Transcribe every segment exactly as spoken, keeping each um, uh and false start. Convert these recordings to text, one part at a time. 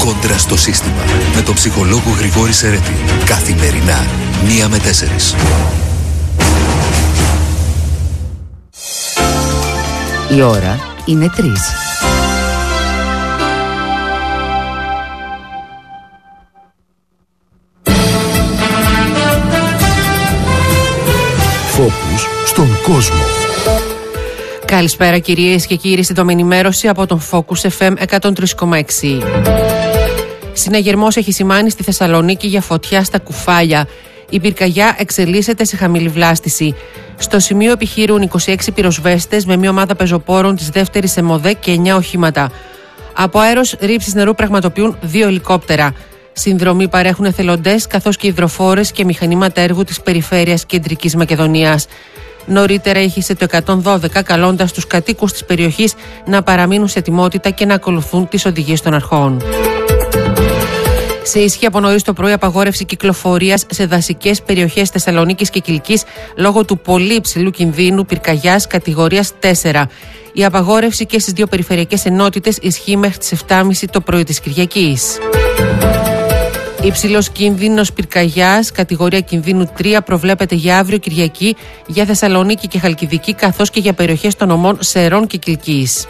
Κόντρα στο σύστημα. Με τον ψυχολόγο Γρηγόρη Σερέτη. Καθημερινά, μία με τέσσερις. Η ώρα είναι τρεις. Φόκους στον κόσμο. Καλησπέρα κυρίες και κύριοι, στην ενημέρωση από τον Focus εφ εμ εκατόν τρία κόμμα έξι. Συναγερμός έχει σημάνει στη Θεσσαλονίκη για φωτιά στα Κουφάλια. Η πυρκαγιά εξελίσσεται σε χαμηλή βλάστηση. Στο σημείο επιχειρούν είκοσι έξι πυροσβέστες με μια ομάδα πεζοπόρων της δεύτερης ΕΜΟΔΕ και εννιά οχήματα. Από αέρος ρήψεις νερού πραγματοποιούν δύο ελικόπτερα. Συνδρομή παρέχουν εθελοντές καθώς και υδροφόρες και μηχανήματα έργου της περιφέρειας Κεντρικής Μακεδονίας. Νωρίτερα ήχησε το εκατόν δώδεκα καλώντας τους κατοίκους της περιοχής να παραμείνουν σε ετοιμότητα και να ακολουθούν τις οδηγίες των αρχών. Σε ισχύ από νωρίς το πρωί απαγόρευση κυκλοφορίας σε δασικές περιοχές Θεσσαλονίκης και Κιλκής λόγω του πολύ υψηλού κινδύνου πυρκαγιάς κατηγορίας τέσσερα. Η απαγόρευση και στις δύο περιφερειακές ενότητες ισχύει μέχρι τις επτά και μισή το πρωί της Κυριακής. Υψηλός κίνδυνος πυρκαγιάς, κατηγορία κινδύνου τρία, προβλέπεται για αύριο Κυριακή για Θεσσαλονίκη και Χαλκιδική, καθώς και για περιοχές των νομών Σερών και Κιλκής.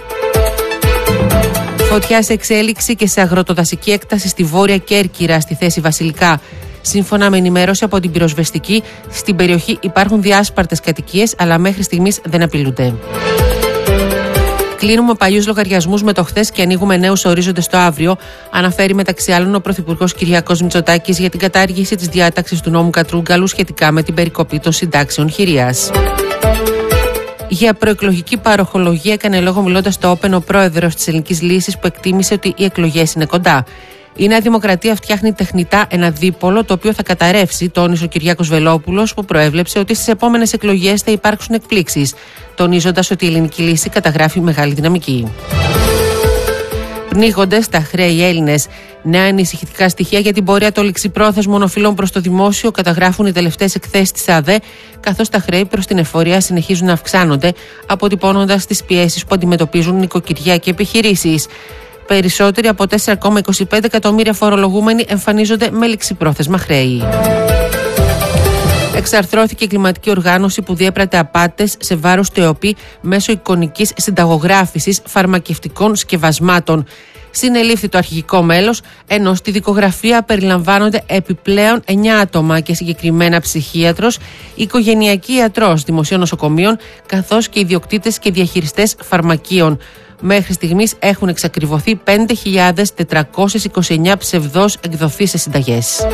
Φωτιά σε εξέλιξη και σε αγροτοδασική έκταση στη Βόρεια Κέρκυρα, στη θέση Βασιλικά. Σύμφωνα με ενημέρωση από την πυροσβεστική, στην περιοχή υπάρχουν διάσπαρτες κατοικίες, αλλά μέχρι στιγμής δεν απειλούνται. Κλείνουμε παλιούς λογαριασμούς με το χθες και ανοίγουμε νέους ορίζοντες το αύριο, αναφέρει μεταξύ άλλων ο Πρωθυπουργός Κυριάκος Μητσοτάκης για την κατάργηση της διάταξης του νόμου Κατρούγκαλου σχετικά με την περικοπή των συντάξεων χειρίας. Για προεκλογική παροχολογία έκανε λόγο μιλώντας στο Open ο πρόεδρος της Ελληνικής Λύσης, που εκτίμησε ότι οι εκλογές είναι κοντά. Η Νέα Δημοκρατία φτιάχνει τεχνητά ένα δίπολο το οποίο θα καταρρεύσει, τόνισε ο Κυριάκος Βελόπουλος, που προέβλεψε ότι στις επόμενες εκλογές θα υπάρξουν εκπλήξεις, τονίζοντας ότι η Ελληνική Λύση καταγράφει μεγάλη δυναμική. Πνίγονται στα χρέη Έλληνες. Νέα ανησυχητικά στοιχεία για την πορεία των ληξιπρόθεσμων οφειλών προς το δημόσιο καταγράφουν οι τελευταίες εκθέσεις της ΑΔΕ, καθώς τα χρέη προς την εφορία συνεχίζουν να αυξάνονται, αποτυπώνοντας τις πιέσεις που αντιμετωπίζουν νοικοκυριά και επιχειρήσεις. Περισσότεροι από τέσσερα κόμμα είκοσι πέντε εκατομμύρια φορολογούμενοι εμφανίζονται με ληξιπρόθεσμα χρέη. Εξαρθρώθηκε η κλιματική οργάνωση που διέπρατε απάτες σε βάρος του ΕΟΠΗ μέσω εικονικής συνταγογράφησης φαρμακευτικών σκευασμάτων. Συνελήφθη το αρχηγικό μέλος, ενώ στη δικογραφία περιλαμβάνονται επιπλέον εννιά άτομα και συγκεκριμένα ψυχίατρος, οικογενειακή ιατρός δημοσίων νοσοκομείων, καθώς και ιδιοκτήτες και διαχειριστές φαρμακείων. Μέχρι στιγμής έχουν εξακριβωθεί πέντε χιλιάδες τετρακόσιες είκοσι εννιά ψευδώς εκδοθείς συνταγές.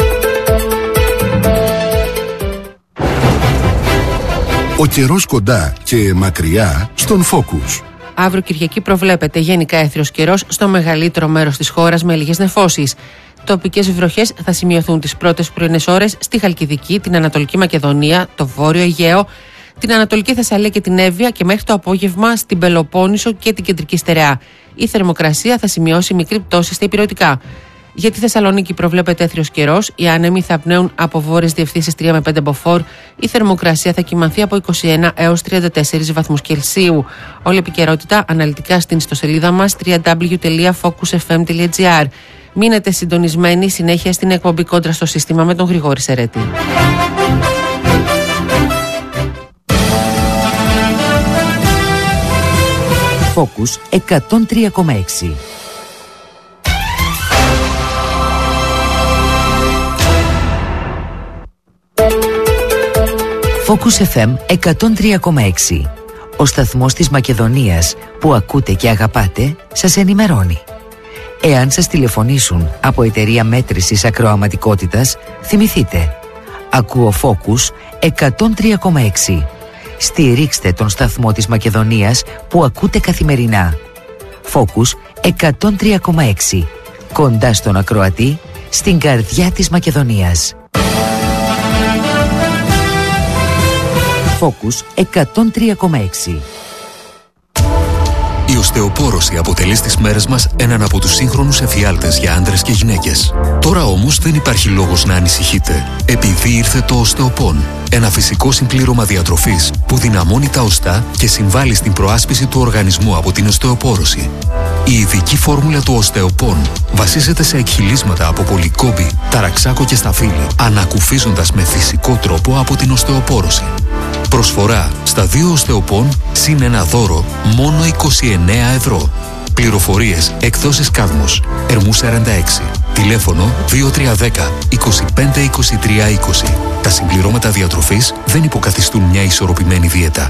Ο καιρός κοντά και μακριά στον Focus. Αύριο Κυριακή προβλέπεται γενικά έθριος καιρός στο μεγαλύτερο μέρος της χώρας με λίγες νεφώσεις. Τοπικές βροχές θα σημειωθούν τις πρώτες πρωινές ώρες στη Χαλκιδική, την Ανατολική Μακεδονία, το Βόρειο Αιγαίο, την Ανατολική Θεσσαλία και την Εύβοια και μέχρι το απόγευμα στην Πελοπόννησο και την Κεντρική Στερεά. Η θερμοκρασία θα σημειώσει μικρή πτώση στα ηπειρωτικά. Για τη Θεσσαλονίκη προβλέπεται έθριος καιρός. Οι άνεμοι θα πνέουν από βόρειες διευθύνσεις τρία με πέντε μποφόρ. Η θερμοκρασία θα κυμανθεί από είκοσι ένα έως τριάντα τέσσερις βαθμούς Κελσίου. Όλη η επικαιρότητα αναλυτικά στην ιστοσελίδα μας double-u double-u double-u τελεία focus f m τελεία g r. Μείνετε συντονισμένοι συνέχεια στην εκπομπή Κόντρα στο σύστημα με τον Γρηγόρη Σερέτη. Focus εκατόν τρία κόμμα έξι. Focus εφ εμ εκατόν τρία κόμμα έξι. Ο σταθμός της Μακεδονίας που ακούτε και αγαπάτε σας ενημερώνει. Εάν σας τηλεφωνήσουν από εταιρεία μέτρησης ακροαματικότητας, θυμηθείτε. Ακούω Focus εκατόν τρία κόμμα έξι. Στηρίξτε τον σταθμό της Μακεδονίας που ακούτε καθημερινά. Focus εκατόν τρία κόμμα έξι. Κοντά στον ακροατή, στην καρδιά της Μακεδονίας. Focus εκατόν τρία κόμμα έξι. Η οστεοπόρωση αποτελεί στις μέρες μας έναν από τους σύγχρονους εφιάλτες για άντρες και γυναίκες. Τώρα όμως δεν υπάρχει λόγος να ανησυχείτε, επειδή ήρθε το Osteopon, ένα φυσικό συμπλήρωμα διατροφής που δυναμώνει τα οστά και συμβάλλει στην προάσπιση του οργανισμού από την οστεοπόρωση. Η ειδική φόρμουλα του Osteopon βασίζεται σε εκχυλίσματα από πολυκόμπη, ταραξάκο και σταφύλι, ανακουφίζοντας με φυσικό τρόπο από την οστεοπόρωση. Προσφορά στα δύο Osteopon συν ένα δώρο μόνο είκοσι εννέα ευρώ. Πληροφορίες εκδόσεις Κάδμος, Ερμού σαράντα έξι. Τηλέφωνο δύο τρία ένα μηδέν είκοσι πέντε είκοσι τρία είκοσι. Τα συμπληρώματα διατροφής δεν υποκαθιστούν μια ισορροπημένη δίαιτα.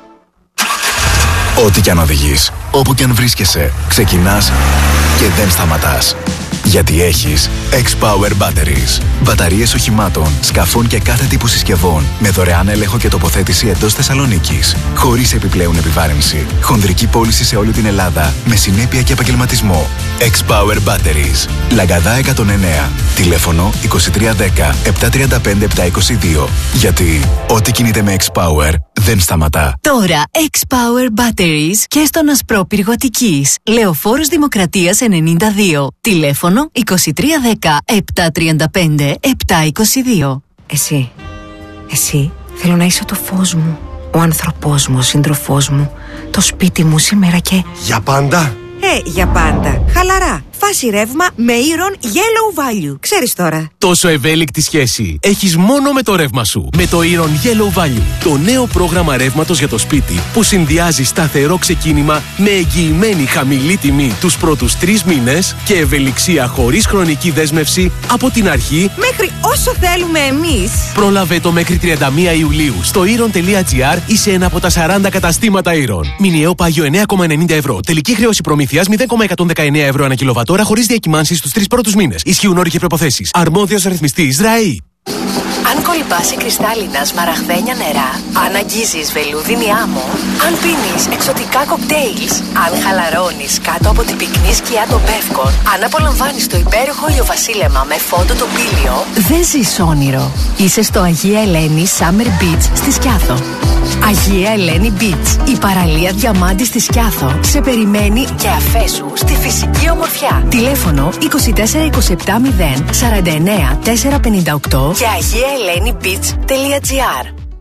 Ό,τι κι αν οδηγείς, όπου κι αν βρίσκεσαι, ξεκινάς και δεν σταματάς. Γιατί έχεις X-Power Batteries. Μπαταρίες οχημάτων, σκαφών και κάθε τύπου συσκευών με δωρεάν έλεγχο και τοποθέτηση εντός Θεσσαλονίκης. Χωρίς επιπλέον επιβάρυνση. Χονδρική πώληση σε όλη την Ελλάδα με συνέπεια και επαγγελματισμό. X-Power Batteries. Λαγκαδά εκατόν εννέα. Τηλέφωνο είκοσι τρία δέκα επτακόσια τριάντα πέντε επτακόσια είκοσι δύο. Γιατί ό,τι κινείται με X-Power δεν σταματά. Τώρα X-Power Batteries και στον Ασπρόπυργο Αττικής. Λεωφόρος Δημοκρατίας ενενήντα δύο. Τηλέφωνο είκοσι τρία δέκα επτακόσια τριάντα πέντε επτακόσια είκοσι δύο. Εσύ, εσύ θέλω να είσαι το φως μου, ο άνθρωπός μου, ο σύντροφός μου, το σπίτι μου σήμερα και... Για πάντα? Ε, για πάντα. Χαλαρά. Φάση ρεύμα με Iron Yellow Value. Ξέρεις τώρα. Τόσο ευέλικτη σχέση έχεις μόνο με το ρεύμα σου. Με το Iron Yellow Value. Το νέο πρόγραμμα ρεύματος για το σπίτι που συνδυάζει σταθερό ξεκίνημα με εγγυημένη χαμηλή τιμή τους πρώτους τρεις μήνες και ευελιξία χωρίς χρονική δέσμευση από την αρχή μέχρι όσο θέλουμε εμείς. Πρόλαβε το μέχρι τριάντα μία Ιουλίου στο iron τελεία gr ή σε ένα από τα σαράντα καταστήματα Iron. Μηνιαίο πάγιο εννέα κόμμα ενενήντα ευρώ. Τελική χρέωση προμήθειας μηδέν κόμμα εκατόν δεκαεννέα ευρώ ανά κιλοβατόρα χωρίς διακυμάνσεις στους τρεις πρώτους μήνες. Ισχύουν όροι και προϋποθέσεις. Αρμόδιος ρυθμιστής ΡΑΗ. Αν κολυμπάς σε κρυστάλλινα σμαραγδένια νερά, αν αγγίζεις βελούδινη άμμο, αν πίνεις εξωτικά κοκτέιλς, αν χαλαρώνεις κάτω από την πυκνή σκιά των Πεύκων, αν απολαμβάνεις το υπέροχο ηλιοβασίλεμα με φόντο τοπήλιο, δεν ζεις όνειρο. Είσαι στο Αγία Ελένη Summer Beach στη Σκιάθο. Αγία Ελένη Beach, η παραλία διαμάντη στη Σκιάθο, σε περιμένει και αφέσου στη φυσική ομορφιά. Τηλέφωνο είκοσι τέσσερα είκοσι επτά μηδέν σαράντα εννέα τετρακόσια πενήντα οκτώ και αγία ελένη beach τελεία gr.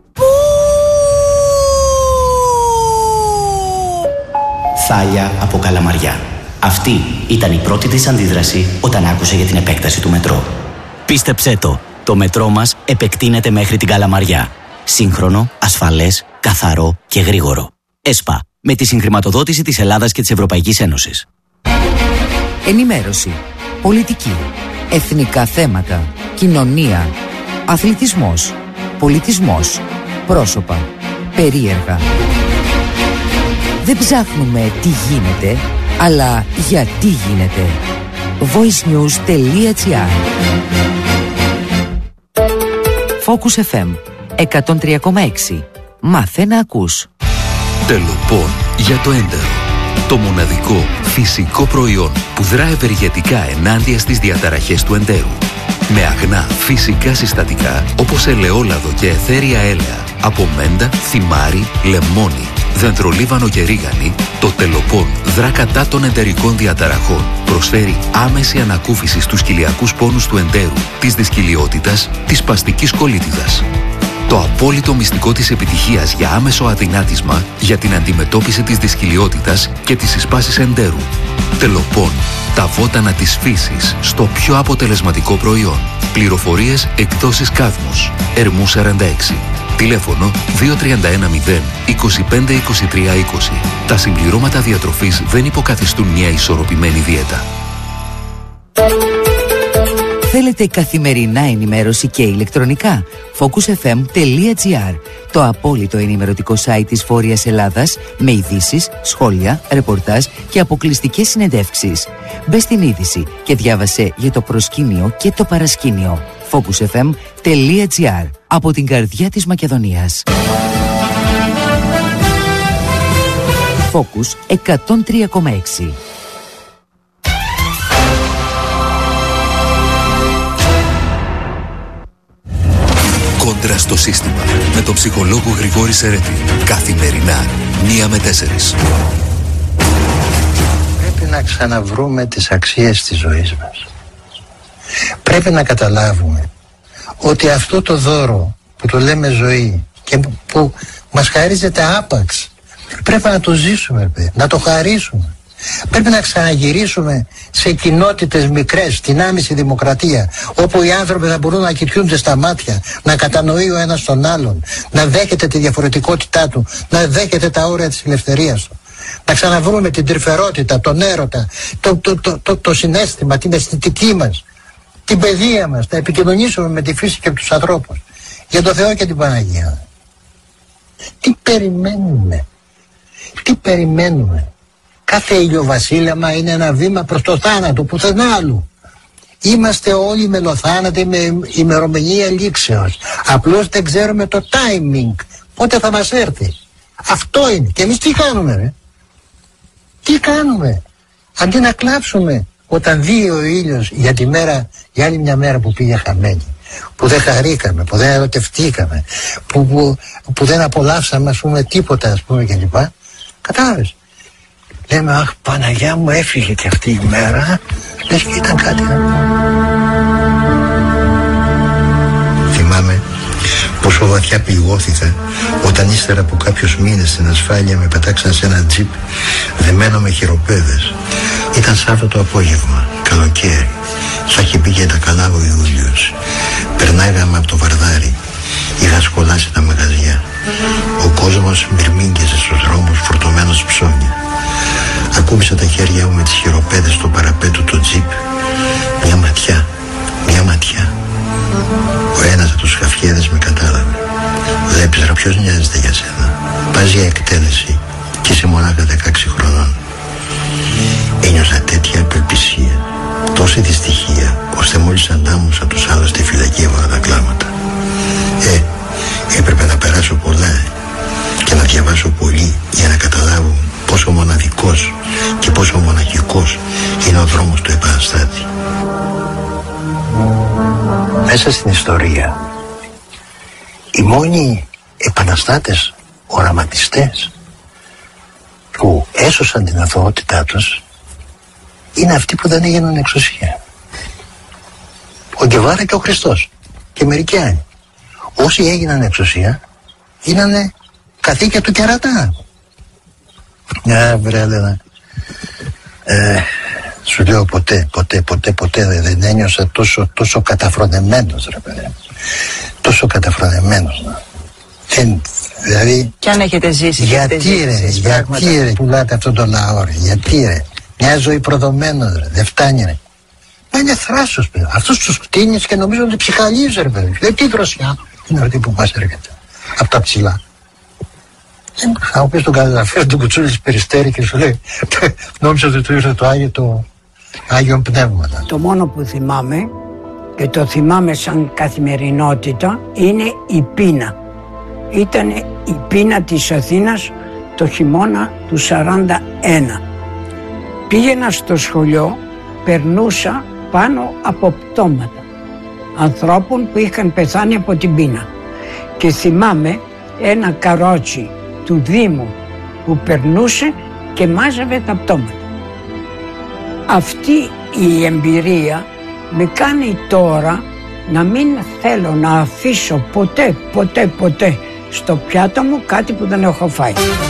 Θάλια από Καλαμαριά. Αυτή ήταν η πρώτη της αντίδραση όταν άκουσε για την επέκταση του μετρό. Πίστεψέ το, το μετρό μας επεκτείνεται μέχρι την Καλαμαριά. Σύγχρονο, ασφαλές, καθαρό και γρήγορο. ΕΣΠΑ, με τη συγχρηματοδότηση της Ελλάδας και της Ευρωπαϊκής Ένωσης. Ενημέρωση, πολιτική, εθνικά θέματα, κοινωνία, αθλητισμός, πολιτισμός, πρόσωπα, περίεργα. Δεν ψάχνουμε τι γίνεται, αλλά γιατί γίνεται. voicenews τελεία gr. Focus εφ εμ εκατόν τρία κόμμα έξι. Μάθε να ακούς. Τελοπών για το έντερο. Το μοναδικό φυσικό προϊόν που δρά ευεργετικά ενάντια στις διαταραχές του εντέρου. Με αγνά φυσικά συστατικά όπως ελαιόλαδο και αιθέρια έλαια, από μέντα, θυμάρι, λεμόνι, δεντρολίβανο και ρίγανη, το Τελοπών δρά κατά των εντερικών διαταραχών. Προσφέρει άμεση ανακούφιση στους κοιλιακούς πόνους του εντέρου, της δυσκυλιότητας, της σπαστικής κολίτιδας. Το απόλυτο μυστικό της επιτυχίας για άμεσο αδυνάτισμα για την αντιμετώπιση της δυσκυλιότητας και της εισπάσης εντέρου. Τελοπών. Τα βότανα της φύσης στο πιο αποτελεσματικό προϊόν. Πληροφορίες εκδόσεις Κάδμος. Ερμού σαράντα έξι. Τηλέφωνο δύο τρία ένα μηδέν είκοσι πέντε είκοσι τρία είκοσι. Τα συμπληρώματα διατροφής δεν υποκαθιστούν μια ισορροπημένη δίαιτα. Θέλετε καθημερινά ενημέρωση και ηλεκτρονικά? focus εφ εμ τελεία gr, το απόλυτο ενημερωτικό site της Βόρειας Ελλάδας με ειδήσεις, σχόλια, ρεπορτάζ και αποκλειστικές συνεντεύξεις. Μπες στην είδηση και διάβασε για το προσκήνιο και το παρασκήνιο. focus εφ εμ τελεία gr, από την καρδιά της Μακεδονίας. Focus εκατόν τρία κόμμα έξι. Κόντρα στο σύστημα με τον ψυχολόγο Γρηγόρη Σερέτη. Καθημερινά, μία με τέσσερις. να ξαναβρούμε τις αξίες της ζωής μας. Πρέπει να καταλάβουμε ότι αυτό το δώρο που το λέμε ζωή και που μας χαρίζεται άπαξ, πρέπει να το ζήσουμε, να το χαρίσουμε. Πρέπει να ξαναγυρίσουμε σε κοινότητες μικρές, στην άμεση δημοκρατία, όπου οι άνθρωποι θα μπορούν να κοιτούνται στα μάτια, να κατανοεί ο ένας τον άλλον, να δέχεται τη διαφορετικότητά του, να δέχεται τα όρια της ελευθερίας του. Να ξαναβρούμε την τρυφερότητα, τον έρωτα, το, το, το, το, το συναίσθημα, την αισθητική μας, την παιδεία μας, να επικοινωνήσουμε με τη φύση και τους ανθρώπους. Για το Θεό και την Παναγία. Τι περιμένουμε, τι περιμένουμε. Κάθε ηλιοβασίλεμα είναι ένα βήμα προς το θάνατο, πουθενά άλλου. Είμαστε όλοι μελοθάνατοι με ημερομηνία λήξεως. Απλώς δεν ξέρουμε το timing, πότε θα μας έρθει. Αυτό είναι. Και εμείς τι κάνουμε, ρε? Τι κάνουμε? Αντί να κλάψουμε όταν δει ο ήλιος για τη μέρα, για άλλη μια μέρα που πήγε χαμένη, που δεν χαρήκαμε, που δεν ερωτευτήκαμε, που, που, που δεν απολαύσαμε, ας πούμε, τίποτα, ας πούμε, κλπ. Κατάλαβες? Λέμε, αχ, Παναγιά μου, έφυγε και αυτή η μέρα. Λες και ήταν κάτι. Θυμάμαι πόσο βαθιά πληγώθηκα όταν ύστερα από κάποιους μήνες στην ασφάλεια με πετάξαν σε ένα τζιπ δεμένο με χειροπέδες. Ήταν Σάββατο απόγευμα, καλοκαίρι. Θα είχε πει και τα καλά ο Ιούλιος. Περνάγαμε από το Βαρδάρι. Είχα σκολάσει τα μαγαζιά. Ο κόσμος μυρμήγκιζε στους δρόμους φορτωμένος ψώνια. Ακούμπησα τα χέρια μου με τις χειροπέδες στο παραπέτο του τζιπ. Μια ματιά, μια ματιά. Ο ένας από τους χαφιέδες με κατάλαβε. Βλέπεις, ρε, ποιος νοιάζεται για σένα? Πας για εκτέλεση και είσαι μονάχα δεκαέξι χρονών. Ένιωσα τέτοια απελπισία, τόση δυστυχία, ώστε μόλις αντάμωσα τους άλλους στη φυλακή έβαλα τα κλάματα. Ε, έπρεπε να περάσω πολλά και να διαβάσω πολύ για να καταλάβω πόσο μοναδικός και πόσο μοναχικός είναι ο δρόμος του επαναστάτη. Μέσα στην ιστορία, οι μόνοι επαναστάτες οραματιστές που έσωσαν την αθωότητά τους είναι αυτοί που δεν έγιναν εξουσία. Ο Γκεβάρα και ο Χριστός και μερικοί άλλοι. Όσοι έγιναν εξουσία γίνανε καθήκια του κερατά. Ναι, βρε, Έλενα. Ε, σου λέω ποτέ, ποτέ, ποτέ, ποτέ δεν ένιωσα τόσο, τόσο καταφρονεμένος, ρε παιδί. Τόσο καταφρονεμένος. Δεν, δηλαδή... Κι αν έχετε ζήσει, γιατί έχετε ρε, ζήσει γιατί ρε, πουλάτε αυτόν τον λαό, ρε, γιατί ρε. Μια ζωή προδομένος, ρε, δεν φτάνει, ρε. Μα είναι θράσος, παιδί. Αυτούς τους κτίνεις και νομίζω ότι ψυχαλίζει, ρε, παιδί. Δεν τι δροσιά είναι αυτή που μας έρχεται. Από τα ψηλά. Θα μου πεις τον καταγραφέα του Κουτσούλη της Περιστέρη και σου λέει νόμιζα ότι του ήρθε το Άγιο, το Άγιον Πνεύματα. Το μόνο που θυμάμαι και το θυμάμαι σαν καθημερινότητα είναι η πείνα. Ήταν η πείνα της Αθήνας το χειμώνα του σαράντα ένα. Πήγαινα στο σχολείο, περνούσα πάνω από πτώματα ανθρώπων που είχαν πεθάνει από την πείνα και θυμάμαι ένα καρότσι του Δήμου που περνούσε και μάζευε τα πτώματα. Αυτή η εμπειρία με κάνει τώρα να μην θέλω να αφήσω ποτέ, ποτέ, ποτέ στο πιάτο μου κάτι που δεν έχω φάει.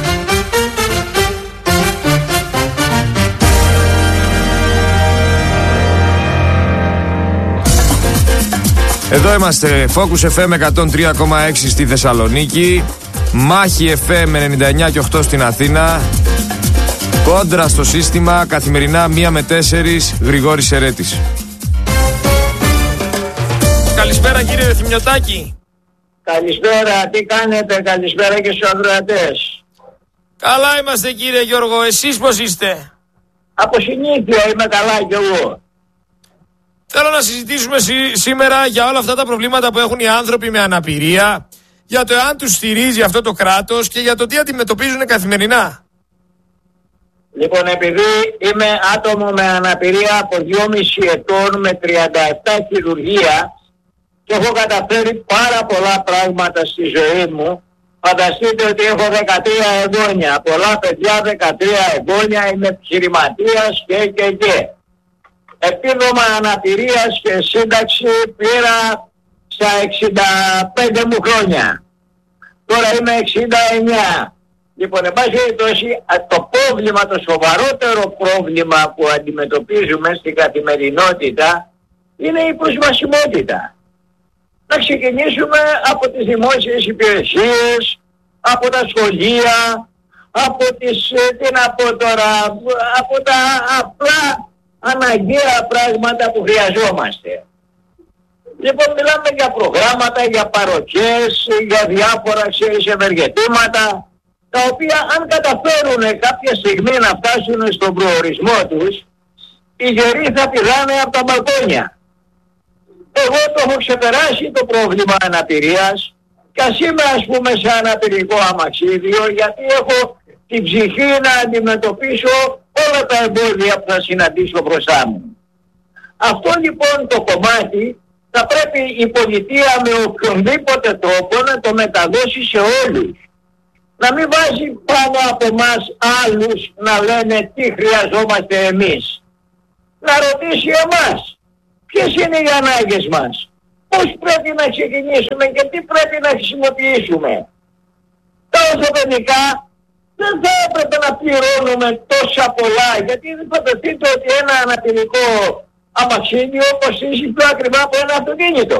Εδώ είμαστε, Focus εφ εμ εκατόν τρία κόμμα έξι στη Θεσσαλονίκη, Μάχη εφ εμ ενενήντα εννιά και οκτώ στην Αθήνα, Κόντρα στο σύστημα, καθημερινά μία με τέσσερις, Γρηγόρης Ερέτης. Καλησπέρα κύριε Θημιωτάκη. Καλησπέρα, τι κάνετε, καλησπέρα και στους ακροατές. Καλά είμαστε κύριε Γιώργο, εσείς πώς είστε? Από συνήθεια είμαι καλά κι εγώ. Θέλω να συζητήσουμε σή- σήμερα για όλα αυτά τα προβλήματα που έχουν οι άνθρωποι με αναπηρία, για το εάν τους στηρίζει αυτό το κράτος και για το τι αντιμετωπίζουν καθημερινά. Λοιπόν, επειδή είμαι άτομο με αναπηρία από δυόμισι ετών με τριάντα επτά χειρουργία και έχω καταφέρει πάρα πολλά πράγματα στη ζωή μου, Φανταστείτε ότι έχω δεκατρία εγγόνια, πολλά παιδιά, δεκατρία εγγόνια, είμαι επιχειρηματίας και και και. Επίδομα αναπηρίας και σύνταξη πήρα στα εξήντα πέντε μου χρόνια. Τώρα είμαι εξήντα εννιά. Λοιπόν, εν πάση περιπτώσει, το πρόβλημα, το σοβαρότερο πρόβλημα που αντιμετωπίζουμε στην καθημερινότητα είναι η προσβασιμότητα. Να ξεκινήσουμε από τις δημόσιες υπηρεσίες, από τα σχολεία, από τις, τι να πω τώρα, από τα απλά αναγκαία πράγματα που χρειαζόμαστε. Λοιπόν, μιλάμε για προγράμματα, για παροχές, για διάφορα ξέρεις ευεργετήματα, τα οποία αν καταφέρουν κάποια στιγμή να φτάσουν στον προορισμό τους, οι γεροί θα πηδάνε από τα μπαλκόνια. Εγώ το έχω ξεπεράσει το πρόβλημα αναπηρίας και ας είμαι ας πούμε σε αναπηρικό αμαξίδιο, γιατί έχω την ψυχή να αντιμετωπίσω όλα τα εμπόδια που θα συναντήσω μπροστά μου. Αυτό λοιπόν το κομμάτι θα πρέπει η πολιτεία με οποιονδήποτε τρόπο να το μεταδώσει σε όλους. Να μην βάζει πάνω από εμάς άλλους να λένε τι χρειαζόμαστε εμείς. Να ρωτήσει εμάς. Ποιες είναι οι ανάγκες μας, πώς πρέπει να ξεκινήσουμε και τι πρέπει να χρησιμοποιήσουμε. Τα ορθοπαιδικά δεν θα έπρεπε να πληρώνουμε τόσα πολλά, γιατί δεν φανταστείτε ότι ένα αναπηρικό αμαξίδιο κοστίζει πιο ακριβά από ένα αυτοκίνητο.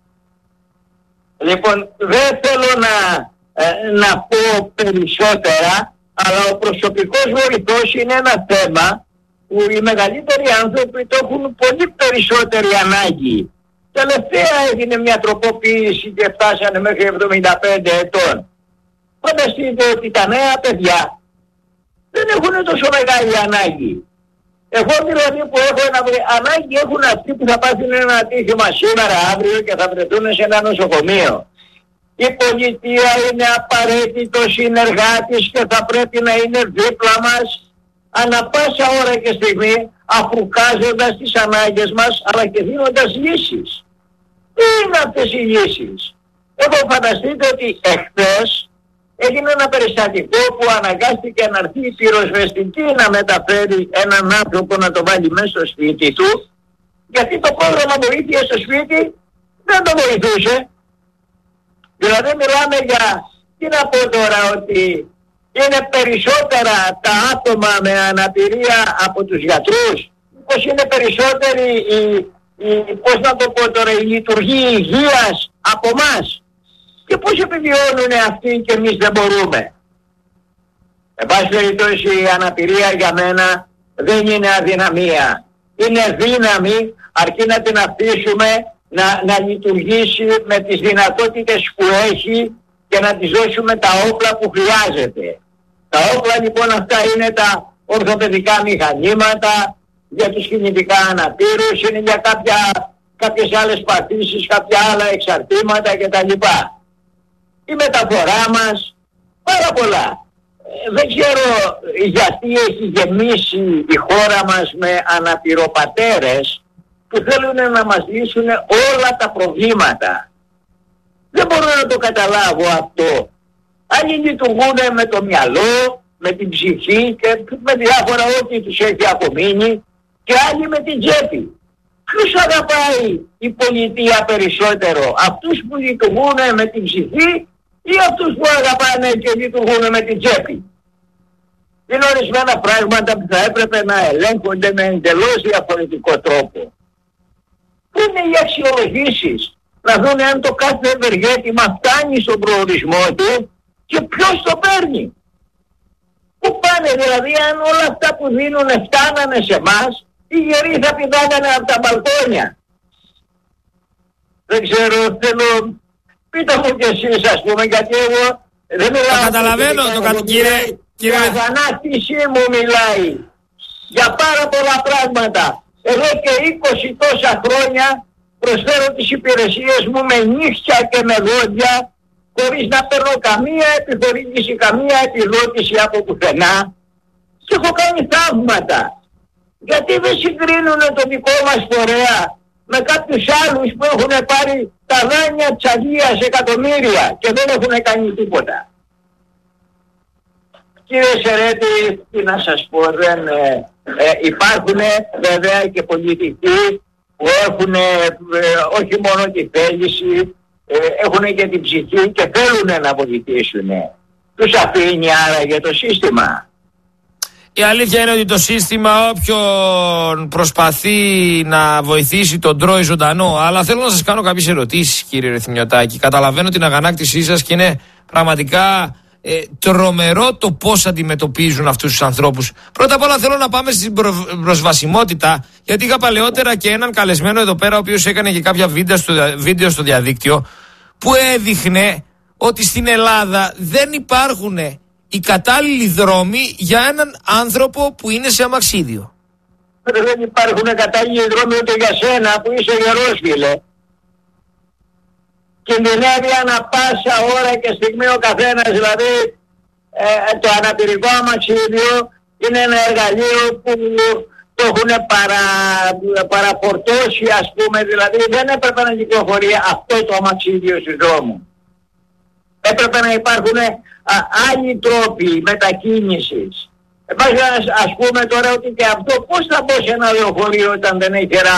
Λοιπόν, δεν θέλω να, ε, να πω περισσότερα, αλλά ο προσωπικός βοηθός είναι ένα θέμα που οι μεγαλύτεροι άνθρωποι το έχουν πολύ περισσότερη ανάγκη. Τελευταία έγινε μια τροποποίηση και φτάσανε μέχρι εβδομήντα πέντε ετών. Φανταστείτε ότι τα νέα παιδιά δεν έχουν τόσο μεγάλη ανάγκη. Εγώ δηλαδή που έχω ένα, ανάγκη έχουν αυτοί που θα πάθουν ένα ατύχημα σήμερα, αύριο και θα βρεθούν σε ένα νοσοκομείο. Η πολιτεία είναι απαραίτητο συνεργάτης και θα πρέπει να είναι δίπλα μας ανά πάσα ώρα και στιγμή, αφρουκάζοντας τις ανάγκες μας αλλά και δίνοντας λύσεις. Τι είναι αυτές οι λύσεις? Εγώ φανταστείτε ότι εχθές έγινε ένα περιστατικό που αναγκάστηκε να έρθει η πυροσβεστική να μεταφέρει έναν άνθρωπο να το βάλει μέσα στο σπίτι του, γιατί το πρόγραμμα βοήθεια στο σπίτι δεν το βοηθούσε. Δηλαδή μιλάμε για, τι να πω τώρα, ότι είναι περισσότερα τα άτομα με αναπηρία από τους γιατρούς, πως είναι περισσότερη η, η, πώς να το πω τώρα, η λειτουργία υγείας από εμάς. Και πώς επιβιώνουν αυτοί και εμείς δεν μπορούμε. Εν πάση περιπτώσει η αναπηρία για μένα δεν είναι αδυναμία. Είναι δύναμη, αρκεί να την αφήσουμε να, να λειτουργήσει με τις δυνατότητες που έχει και να της δώσουμε τα όπλα που χρειάζεται. Τα όπλα λοιπόν αυτά είναι τα ορθοπαιδικά μηχανήματα, για τους κινητικά αναπήρους, είναι για κάποια, κάποιες άλλες παθήσεις, κάποια άλλα εξαρτήματα κτλ. Η μεταφορά μας, πάρα πολλά. Ε, δεν ξέρω γιατί έχει γεμίσει η χώρα μας με αναπηροπατέρες που θέλουν να μας λύσουν όλα τα προβλήματα. Δεν μπορώ να το καταλάβω αυτό. Άλλοι λειτουργούν με το μυαλό, με την ψυχή και με διάφορα ό,τι τους έχει απομείνει, και άλλοι με την τσέπη. Ποιος αγαπάει η πολιτεία περισσότερο, αυτούς που λειτουργούν με την ψυχή ή αυτούς που αγαπάνε και λειτουργούν με την τσέπη? Είναι ορισμένα πράγματα που θα έπρεπε να ελέγχονται με εντελώς διαφορετικό τρόπο. Πού είναι οι αξιολογήσεις? Να δουν αν το κάθε ευεργέτημα φτάνει στον προορισμό του και ποιος το παίρνει. Πού πάνε δηλαδή, αν όλα αυτά που δίνουν φτάνανε σε εμάς, οι γεροί θα πηδάγανε από τα μπαλκόνια. Δεν ξέρω, θέλω, πείτε μου κι εσείς ας πούμε, γιατί εγώ δεν μιλάω. Καταλαβαίνω το κα... κύριε, κύριε. Η αγανάκτησή μου μιλάει για πάρα πολλά πράγματα. Εγώ και είκοσι τόσα χρόνια προσφέρω τις υπηρεσίες μου με νύχια και με δόντια, χωρίς να παίρνω καμία επιχορήγηση, καμία επιδότηση από πουθενά, και έχω κάνει θαύματα. Γιατί δεν συγκρίνουν το δικό μας φορέα με κάποιους άλλους που έχουν πάρει τα δάνεια της Αγίας εκατομμύρια και δεν έχουν κάνει τίποτα? Κύριε Σερέτη, τι να σας πω, δεν, ε, ε, υπάρχουν βέβαια και πολιτικοί που έχουν ε, όχι μόνο τη θέληση, ε, έχουν και την ψυχή και θέλουν να βοηθήσουν. Τους αφήνει άραγε το σύστημα? Η αλήθεια είναι ότι το σύστημα όποιον προσπαθεί να βοηθήσει τον τρώει ζωντανό. Αλλά θέλω να σας κάνω κάποιες ερωτήσεις, κύριε Ρεθιμιωτάκη. Καταλαβαίνω την αγανάκτησή σας και είναι πραγματικά ε, τρομερό το πώς αντιμετωπίζουν αυτούς τους ανθρώπους. Πρώτα απ' όλα θέλω να πάμε στην προ, προσβασιμότητα, γιατί είχα παλαιότερα και έναν καλεσμένο εδώ πέρα ο οποίος έκανε και κάποια βίντεο στο, βίντεο στο διαδίκτυο που έδειχνε ότι στην Ελλάδα δεν υπάρχουν οι κατάλληλοι δρόμοι για έναν άνθρωπο που είναι σε αμαξίδιο. Δεν υπάρχουν κατάλληλοι δρόμοι ούτε για σένα που είσαι γερός, φίλε. Κινδυνεύει ανα πάσα ώρα και στιγμή ο καθένας, δηλαδή ε, το αναπηρικό αμαξίδιο είναι ένα εργαλείο που το έχουν παρα, παραφορτώσει, ας πούμε, δηλαδή δεν έπρεπε να κυκλοφορεί αυτό το αμαξίδιο στους δρόμους. Έπρεπε να υπάρχουν α, άλλοι τρόποι μετακίνησης. Εμάς ας, ας πούμε τώρα ότι και αυτό πώς θα μπω σε ένα λεωφορείο όταν δεν έχει